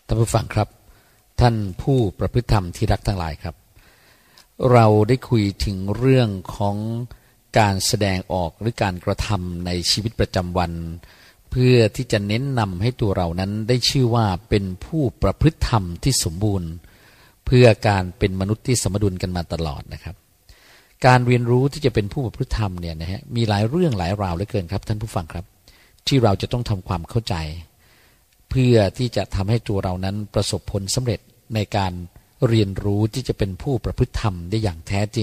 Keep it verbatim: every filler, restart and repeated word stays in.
ท่านผู้ฟังครับท่านผู้ประพฤติธรรมที่รักทั้งหลายครับเราได้คุยถึงเรื่องของการแสดงออกหรือการกระทำในชีวิตประจำวันเพื่อที่จะเน้นนำให้ตัวเรานั้นได้ชื่อว่าเป็นผู้ประพฤติธรรมที่สมบูรณ์เพื่อการเป็นมนุษย์ที่สมดุลกันมาตลอดนะครับการเรียนรู้ที่จะเป็นผู้ประพฤติธรรมเนี่ยนะฮะมีหลายเรื่องหลายราวเหลือเกินครับท่านผู้ฟังครับที่เราจะต้องทำความเข้าใจเพื่อที่จะทำให้ตัวเรานั้นประสบผลสำเร็จในการเรียนรู้ที่จะเป็นผู้ประพฤติธรรมได้อย่างแท้จริง